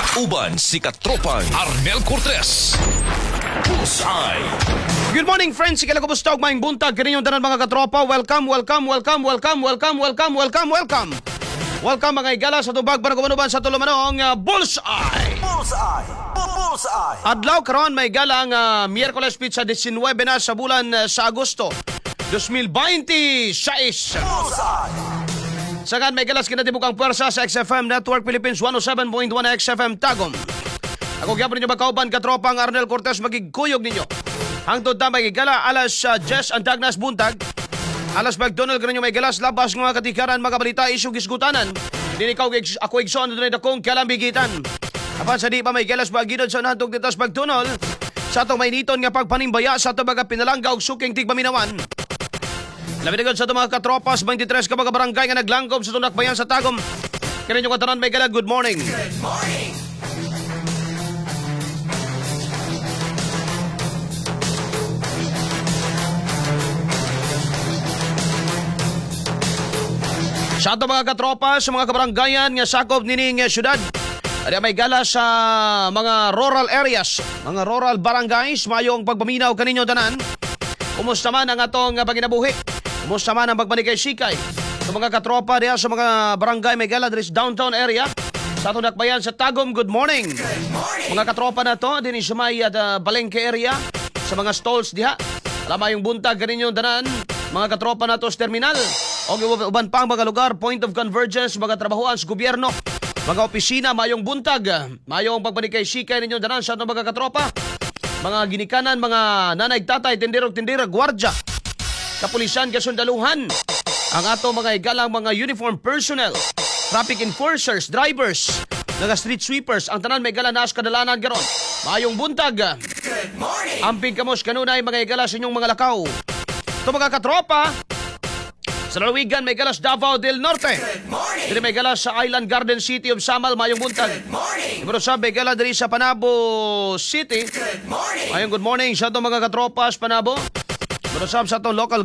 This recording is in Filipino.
Kauban si Katropang Arnel Cortez. Bullseye. Good morning, friends. Sikala ko bustog maing buntag kaninyong tanan mga katropa. Welcome mga igala sa tubag para kumanuban sa tulumanong Bullseye. Adlaw karon may igala ang Miyerkules pizza 19 na sa bulan sa Agosto 2026. Sagad may galas kinatibukang puwersa sa XFM Network Philippines 107.1 XFM Tagum. Ako gyapon ninyo magkauban katropang Arnel Cortez magigkuyog ninyo. Hangtod ta may gala alas Jess ang Tagnas buntag. Alas McDonald kaninyo may galas labas nga katikaran mga balita isyu gisgutanan. Dili ako igsoon dunay dakong kalambigitan. Apan sa di pa may galas bagidod sa nantog ditas McDonald sa atong mainiton nga pagpanimbaya sa atong mga pinalangga og suking tigpaminawan. Labi na sa itong mga katropas, 23 ka mga barangay nga naglangkob sa tunakbayan sa Tagum. Kaya nyo katanan may gala, good morning. Good morning. Sa itong mga katropas, sa mga kabarangayan nga sakop nining syudad. Ada may gala sa mga rural areas, mga rural barangays, mayong pagpaminaw kaninyo tanan. Kumusta man ang atong paginabuhi? Kumusta man ang pagmanikay sikay? Sa mga katropa diya sa mga barangay may gala diri sa downtown area sa atong dakbayan sa Tagum, good morning. Good morning. Mga katropa na to din sa may Balengke area sa mga stalls diha. Alam yung buntag kaninyo tanan mga katropa na to sa terminal o uban pang mga lugar point of convergence mga trabahoan sa gobyerno. Mga opisina mayong buntag, mayong pagmanikay sikay ninyo tanan sa atong mga katropa. Mga ginikanan, mga nanay, tatay, tindirog-tindira, gwardya, kapulisan, kasundaluhan, ang ato mga igalang mga uniform personnel, traffic enforcers, drivers, mga street sweepers, ang tanan may igala naas kadalanan garon. Mayong buntag. Good morning. Amping kamos kanunay mga igala sa inyong mga lakaw. Ito mga katropa, sa Lalawigan may galas Davao del Norte. Good morning. Dili may galas sa Island Garden City of Samal mayong buntag. Good morning. Pero sa may galas diri sa Panabo City. Good morning. Mayong good morning sa itong mga katropas Panabo. Pero sa itong local